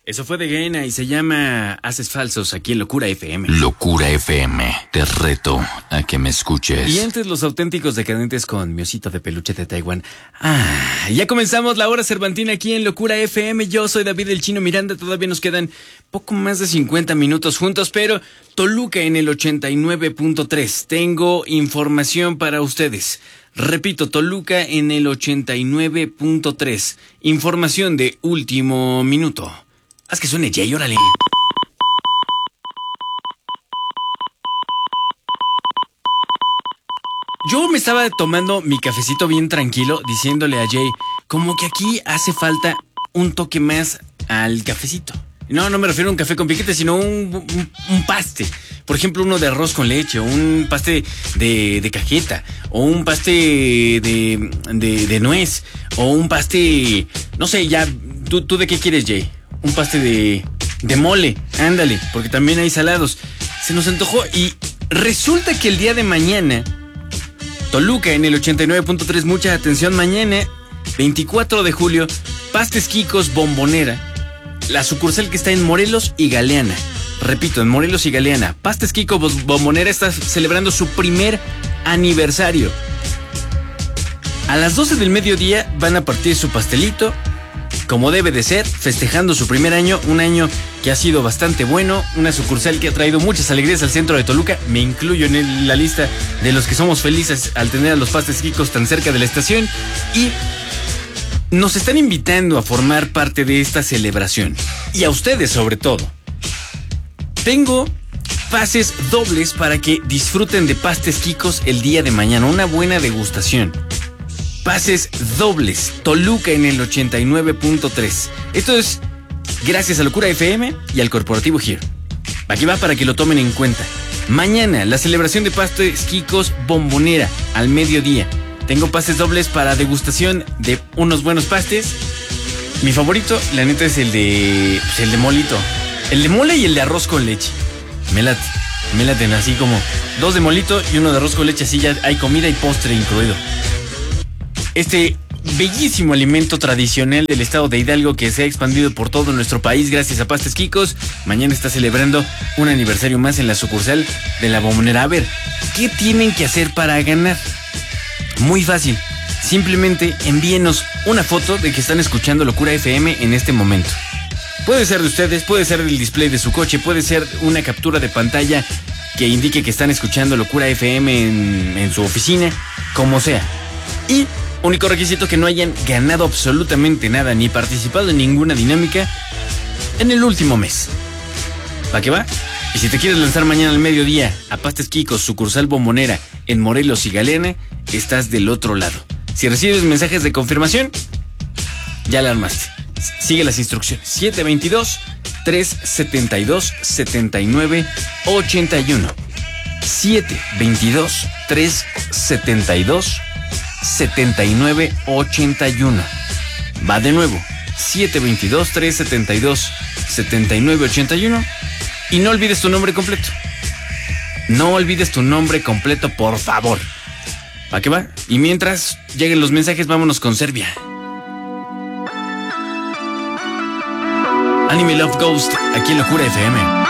Eso fue de Gaina y se llama Haces Falsos aquí en Locura FM. Locura FM, te reto a que me escuches. Y antes los auténticos decadentes con mi osito de peluche de Taiwán. Ya comenzamos la hora cervantina aquí en Locura FM. Yo soy David el Chino Miranda. Todavía nos quedan poco más de 50 minutos juntos, pero Toluca en el 89.3. Tengo información para ustedes. Repito, Toluca en el 89.3. Información de último minuto. Haz que suene Jay, órale. Yo me estaba tomando mi cafecito bien tranquilo, diciéndole a Jay, como que aquí hace falta un toque más al cafecito. No me refiero a un café con piquete, sino un paste. Por ejemplo, uno de arroz con leche, o un paste de cajeta, o un paste de nuez, o un paste, no sé, ya, ¿tú de qué quieres, Jay? Un paste de mole, ándale, porque también hay salados. Se nos antojó y resulta que el día de mañana, Toluca en el 89.3, mucha atención, mañana, 24 de julio, Pastes Quicos Bombonera, la sucursal que está en Morelos y Galeana. Repito, en Morelos y Galeana. Pastes Quicos Bombonera está celebrando su primer aniversario. A las 12 del mediodía van a partir su pastelito, como debe de ser, festejando su primer año, un año que ha sido bastante bueno, una sucursal que ha traído muchas alegrías al centro de Toluca. Me incluyo en la lista de los que somos felices al tener a los Pastes Quicos tan cerca de la estación, y nos están invitando a formar parte de esta celebración, y a ustedes sobre todo. Tengo pases dobles para que disfruten de Pastes Quicos el día de mañana, una buena degustación. Pases dobles, Toluca en el 89.3. Esto es gracias a Locura FM y al Corporativo Giro. Aquí va para que lo tomen en cuenta. Mañana, la celebración de Pastes Quicos Bombonera al mediodía. Tengo pases dobles para degustación de unos buenos pastes. Mi favorito, la neta, es el de molito. El de mole y el de arroz con leche. Me laten así como 2 de molito y 1 de arroz con leche. Así ya hay comida y postre incluido. Este bellísimo alimento tradicional del estado de Hidalgo que se ha expandido por todo nuestro país gracias a Pastes Quicos, mañana está celebrando un aniversario más en la sucursal de la Bombonera. A ver, ¿qué tienen que hacer para ganar? Muy fácil, simplemente envíenos una foto de que están escuchando Locura FM en este momento. Puede ser de ustedes, puede ser del display de su coche, puede ser una captura de pantalla que indique que están escuchando Locura FM en su oficina, como sea. Y único requisito, que no hayan ganado absolutamente nada ni participado en ninguna dinámica en el último mes. ¿Para qué va? Y si te quieres lanzar mañana al mediodía a Pastes Quicos, sucursal Bombonera en Morelos y Galeana, estás del otro lado. Si recibes mensajes de confirmación, ya la armaste. Sigue las instrucciones. 722-372-7981. 722-372-7981. Va de nuevo. 722-372-7981. Y no olvides tu nombre completo. No olvides tu nombre completo, por favor. ¿Para qué va? Y mientras lleguen los mensajes, vámonos con Serbia. Anime Love Ghost, aquí en Locura FM.